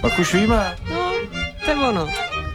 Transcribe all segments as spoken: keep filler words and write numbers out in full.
Pak už víme. No, to je ono.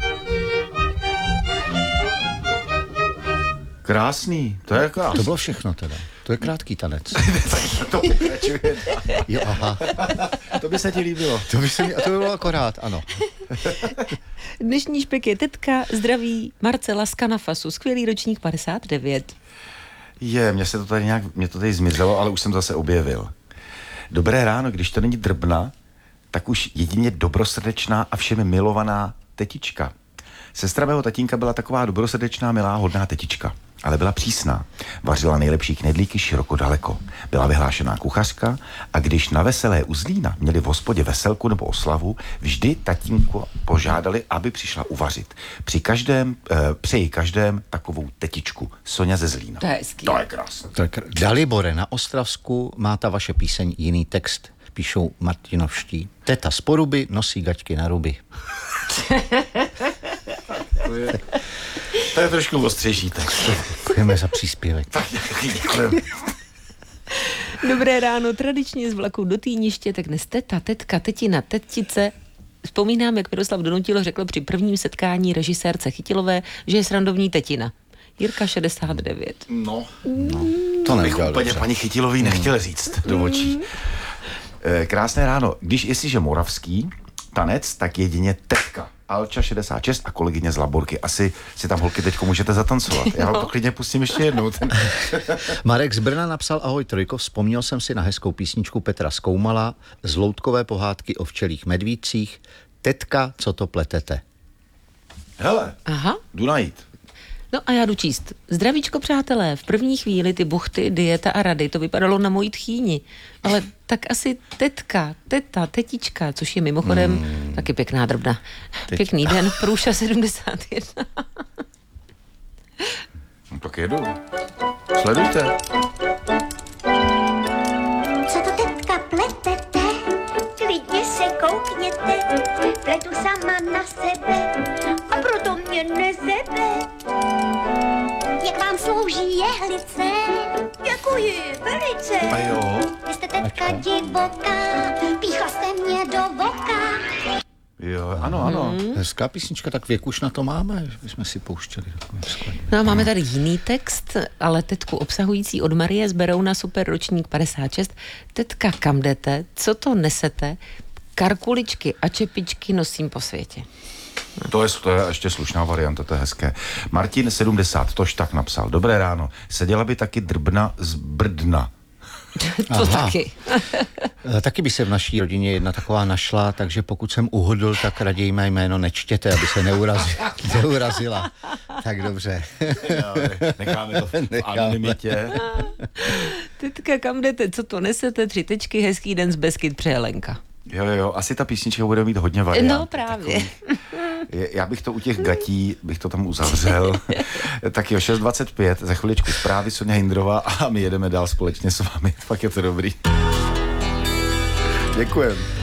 Krásný, to je krásný. To bylo všechno teda. To je krátký tanec. To pokračuje. Jo, aha. To by se ti líbilo. To by, se mi, to by bylo akorát, ano. Dnešní špek je tetka, zdraví Marcela z Kanafasu, skvělý ročník padesát devět. Je, mně se to tady nějak, mě to tady zmizelo, ale už jsem zase objevil. Dobré ráno, když to není drbna, tak už jedině dobrosrdečná a všemi milovaná tetička. Sestra mého tatínka byla taková dobrosrdečná, milá, hodná tetička, ale byla přísná. Vařila nejlepší knedlíky široko daleko. Byla vyhlášená kuchařka a když na Veselé u Zlína měli v hospodě veselku nebo oslavu, vždy tatínku požádali, aby přišla uvařit. Při každém, eh, přeji každém takovou tetičku. Soňa ze Zlína. To je hezký. To je krásné. Tak Dalibore, na Ostravsku má ta vaše píseň jiný text. Píšou Martinovští. Teta z Poruby nosí gaťky na ruby. To je, to je trošku ostřejší text. Děkujeme za příspěvek. Děkujeme. Dobré ráno, tradičně z vlaku do Týniště, tak dnes teta, tetka, tetina, tetice. Vzpomínám, jak Miroslav Donutilo řekl při prvním setkání režisérce Chytilové, že je srandovní tetina. Jirka šedesát devět. No, No, to bych nedělal úplně dobře. paní Chytilový nechtěl říct do očí. Eh, Krásné ráno. Když jestliže moravský tanec, tak jedině tetka. Alča šedesát šest a kolegyně z Laborky. Asi si tam holky teďko můžete zatancovat. Já vám to klidně pustím ještě jednou. Ten... Marek z Brna napsal: ahoj Trojko, vzpomněl jsem si na hezkou písničku Petra Skoumala z loutkové pohádky o včelích medvídcích. Tetka, co to pletete? Hele, Aha. jdu najít. No a já jdu číst. Zdravíčko, přátelé, v první chvíli ty buchty, dieta a rady, to vypadalo na mojí tchýni. Ale tak asi tetka, teta, tetička, což je mimochodem mm. taky pěkná drbna. Teď. Pěkný den, Průša sedmdesát jedna. No tak jedu. Sledujte. Co to teďka pletete? Klidně se koukněte, pletu sama na sebe a proto mě nezebe. Jak vám slouží jehlice? Děkuji, velice. A jo. Vy jste teďka divoká, píchla jste mě do voka. Jo, ano, ano. Hezká písnička, tak věk už na to máme, že jsme si pouštěli takový skladby. No a máme tady jiný text, ale tetku obsahující od Marie z Berouna, super ročník padesát šest. Tetka, kam jdete? Co to nesete? Karkuličky a čepičky nosím po světě. To je, to je ještě slušná varianta, to je hezké. Martin sedmdesát, tož tak napsal. Dobré ráno. Seděla by taky drbna z Brdna. To Aha. taky. E, Taky by se v naší rodině jedna taková našla, takže pokud jsem uhodl, tak raději mé jméno nečtěte, aby se neurazila. neurazila. Tak dobře. Necháme to v anonymitě. Tetka, kam jdete? Co to nesete? Tři tečky, hezký den z Beskyd, přeje Lenka. Jo, jo, asi ta písnička bude mít hodně variant. No právě. Je- Já bych to u těch gatí, bych to tam uzavřel. Tak jo, šest dvacet pět, za chviličku zprávy, Soňa Hindrová a my jedeme dál společně s vámi. Fakt je to dobrý. Děkujem.